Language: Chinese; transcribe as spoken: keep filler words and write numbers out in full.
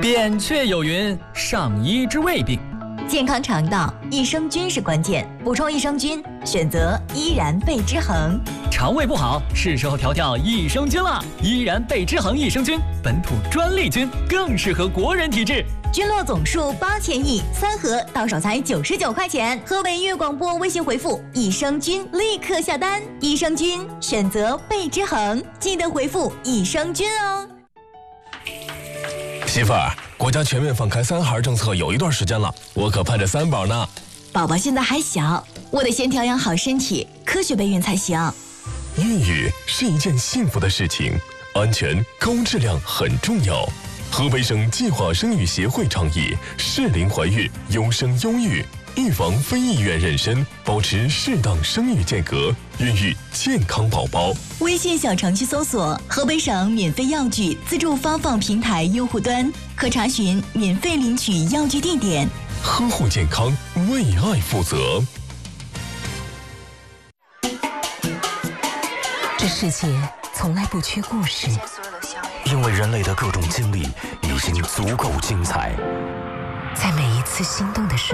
扁鹊有云：上医治未病。 健康肠道，益生菌是关键，补充益生菌，选择依然贝之恒。 肠胃不好，是时候调调益生菌了。依然贝之恒益生菌，本土专利菌，更适合国人体质。 菌落总数八千亿，三盒到手才九十九块钱。河北音乐广播微信回复益生菌，立刻下单。益生菌选择贝之恒，记得回复益生菌哦。 媳妇儿，国家全面放开三孩政策有一段时间了，我可盼着三宝呢。 宝宝现在还小，我得先调养好身体，科学备孕才行。 孕育是一件幸福的事情，安全高质量很重要。河北省计划生育协会倡议适龄怀孕，优生优育，预防非意愿妊娠，保持适当生育间隔，孕育健康宝宝。 微信小程序搜索河北省免费药具自助发放平台用户端，可查询免费领取药具地点。 呵护健康，为爱负责。 这世界从来不缺故事， 因为人类的各种经历已经足够精彩。 在每一次心动的瞬